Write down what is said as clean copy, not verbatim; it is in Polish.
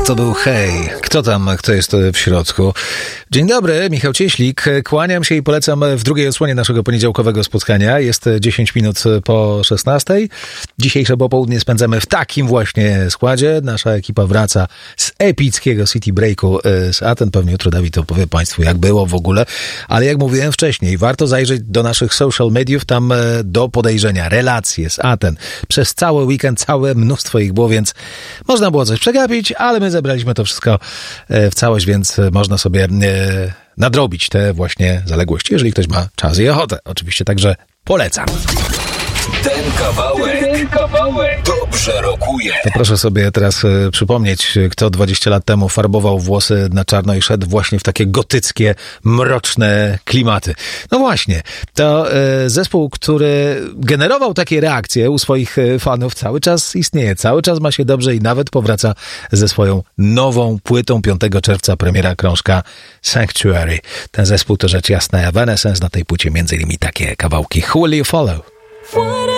To był Hej. Kto jest w środku? Dzień dobry, Michał Cieślik. Kłaniam się i polecam w drugiej odsłonie naszego poniedziałkowego spotkania. Jest 10 minut po 16. Dzisiejsze popołudnie spędzamy w takim właśnie składzie. Nasza ekipa wraca z epickiego City Breaku z Aten. Pewnie jutro Dawid opowie Państwu, jak było w ogóle. Ale jak mówiłem wcześniej, warto zajrzeć do naszych social mediów. Tam do podejrzenia relacje z Aten. Przez cały weekend całe mnóstwo ich było, więc można było coś przegapić, ale my zebraliśmy to wszystko w całość, więc można sobie nadrobić te właśnie zaległości, jeżeli ktoś ma czas i ochotę. Oczywiście także polecam. Ten kawałek dobrze rokuje. To proszę sobie teraz przypomnieć, kto 20 lat temu farbował włosy na czarno i szedł właśnie w takie gotyckie, mroczne klimaty. No właśnie, to zespół, który generował takie reakcje u swoich fanów, cały czas istnieje, cały czas ma się dobrze i nawet powraca ze swoją nową płytą. 5 czerwca premiera krążka Sanctuary. Ten zespół to rzecz jasna Evanescence, na tej płycie między innymi takie kawałki Who Will You Follow?